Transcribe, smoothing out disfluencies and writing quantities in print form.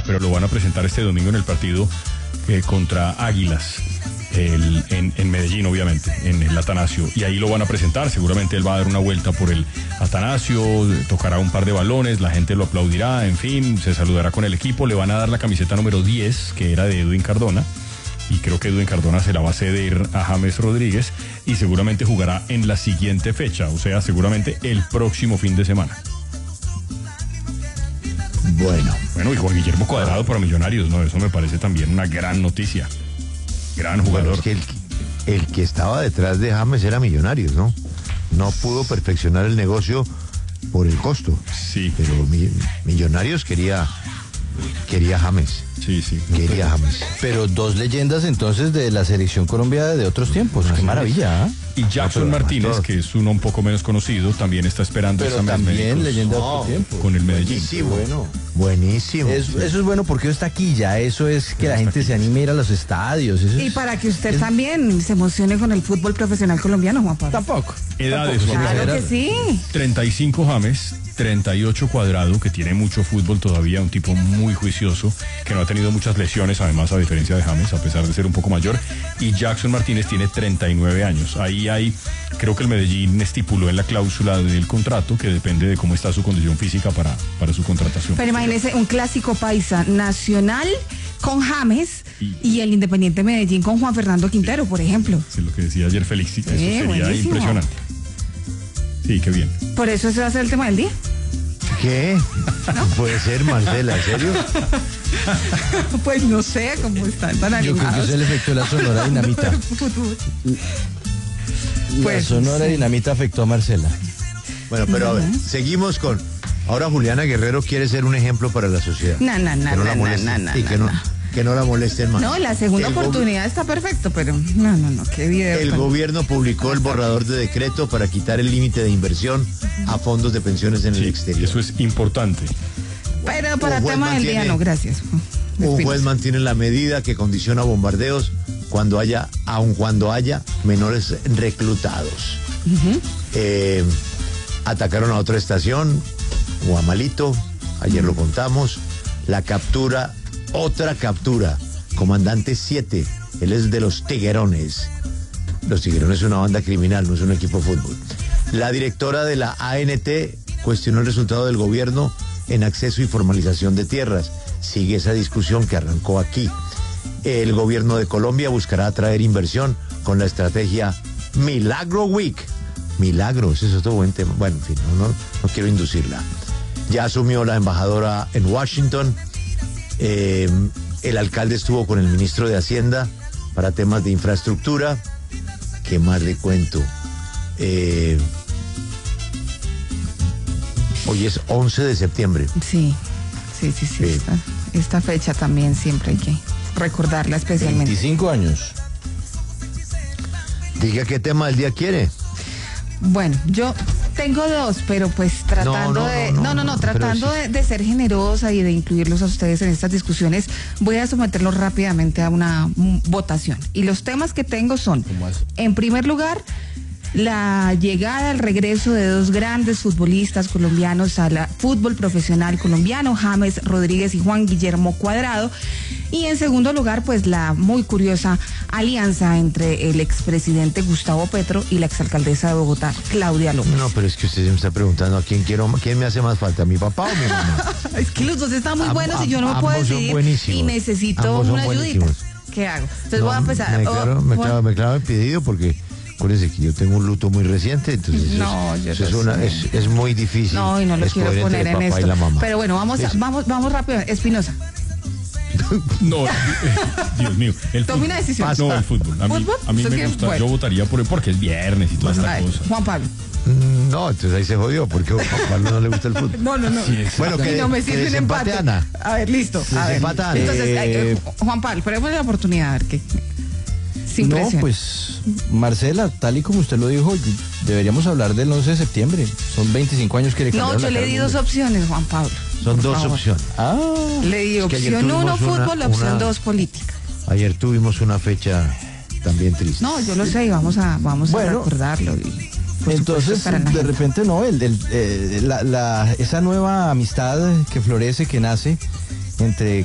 pero lo van a presentar este domingo en el partido contra Águilas. En Medellín, obviamente, en el Atanasio, y ahí lo van a presentar. Seguramente él va a dar una vuelta por el Atanasio, tocará un par de balones, la gente lo aplaudirá, en fin, se saludará con el equipo, le van a dar la camiseta número 10, que era de Edwin Cardona, y creo que Edwin Cardona se la va a ceder a James Rodríguez, y seguramente jugará en la siguiente fecha, o sea, seguramente el próximo fin de semana. Bueno, y Juan Guillermo Cuadrado para Millonarios, ¿no? Eso me parece también una gran noticia. Gran jugador. Bueno, es que el que estaba detrás de James era Millonarios, ¿no? No pudo perfeccionar el negocio por el costo. Sí. Pero Millonarios quería James. Sí. Quería James. Pero dos leyendas entonces de la selección Colombia de otros tiempos. Qué maravilla, ¿eh? Y Jackson Martínez, que es uno un poco menos conocido, también está esperando pero exámenes también médicos leyenda de otro tiempo. con el Medellín. Buenísimo. Eso es bueno porque está aquí ya. Eso es que la gente se anime a ir a los estadios. Y para que usted también se emocione con el fútbol profesional colombiano, Juan Pablo. Tampoco. Edades. Claro que sí. 35 James, 38 Cuadrado, que tiene mucho fútbol todavía, un tipo muy juicioso, que no ha tenido muchas lesiones, además, a diferencia de James, a pesar de ser un poco mayor. Y Jackson Martínez tiene 39 años. Ahí creo que el Medellín estipuló en la cláusula del contrato que depende de cómo está su condición física para su contratación. Pero imagínese un clásico paisa nacional con James y el Independiente Medellín con Juan Fernando Quintero, por ejemplo. Es lo que decía ayer Félix, eso sería buenísimo. Impresionante. Sí, qué bien. Por eso ese va a ser el tema del día. ¿Qué? ¿No? Puede ser, Marcela, ¿en serio? Pues no sé cómo están tan animados. Yo creo que es el efecto de la Sonora Dinamita. La Sonora Dinamita afectó a Marcela. Bueno, pero a ver, seguimos con... Ahora Juliana Guerrero quiere ser un ejemplo para la sociedad. No, que no la molesten más. No, la segunda oportunidad está perfecto, pero no, qué video. El gobierno publicó el borrador de decreto para quitar el límite de inversión a fondos de pensiones en el exterior. Eso es importante. Pero para tema del día no, gracias. Un juez mantiene la medida que condiciona bombardeos aun cuando haya menores reclutados. Atacaron a otra estación, Guamalito, ayer lo contamos, otra captura, comandante 7, él es de los Tiguerones. Los Tiguerones es una banda criminal, no es un equipo de fútbol. La directora de la ANT cuestionó el resultado del gobierno en acceso y formalización de tierras. Sigue esa discusión que arrancó aquí. El gobierno de Colombia buscará atraer inversión con la estrategia Milagro Week. Milagro, ese es otro buen tema. Bueno, en fin, no quiero inducirla. Ya asumió la embajadora en Washington. El alcalde estuvo con el ministro de Hacienda para temas de infraestructura. ¿Qué más le cuento? Hoy es 11 de septiembre. Sí. Esta fecha también siempre hay que recordarla especialmente. 25 años. Diga qué tema del día quiere. Bueno, yo tengo dos, pero pues tratando de ser generosa y de incluirlos a ustedes en estas discusiones, voy a someterlos rápidamente a una votación. Y los temas que tengo son, en primer lugar, la llegada, el regreso de dos grandes futbolistas colombianos al fútbol profesional colombiano, James Rodríguez y Juan Guillermo Cuadrado. Y en segundo lugar, pues la muy curiosa alianza entre el expresidente Gustavo Petro y la exalcaldesa de Bogotá, Claudia López. No, pero es que usted me está preguntando a quién me hace más falta, ¿mi papá o mi mamá? Es que los dos están muy buenos y yo no me puedo decidir y necesito una ayudita. ¿Qué hago? Entonces voy a empezar. Me claro el pedido porque acuérdense que yo tengo un luto muy reciente, entonces es muy difícil. No, y no lo quiero poner en esto. Pero bueno, vamos rápido. Espinosa. No, Dios mío. Tome una decisión. No, el fútbol. A mí me gusta. Bueno. Yo votaría porque es viernes y toda esta cosa. Juan Pablo. No, entonces ahí se jodió porque a Juan Pablo no le gusta el fútbol. No. Sí, bueno, que no me sirve un empate. Ana. A ver, listo. Desempata Ana. Entonces, Juan Pablo, pero la oportunidad, a ver qué. Sin no, presión. Pues, Marcela, tal y como usted lo dijo, deberíamos hablar del 11 de septiembre. Son 25 años que le cambiaron. No, yo le di dos opciones, Juan Pablo. Son dos opciones. Le di opción 1 fútbol, opción 2 política. Ayer tuvimos una fecha también triste. No, yo lo sé y vamos a recordarlo. Entonces, de repente no, esa nueva amistad que florece, que nace entre